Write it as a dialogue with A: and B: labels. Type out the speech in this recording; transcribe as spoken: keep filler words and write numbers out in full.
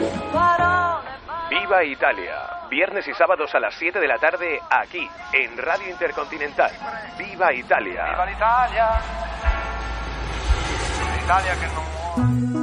A: Viva Italia, viernes y sábados a las siete de la tarde, aquí, en Radio Intercontinental. Viva Italia.
B: Viva l'Italia. L'Italia che non muore.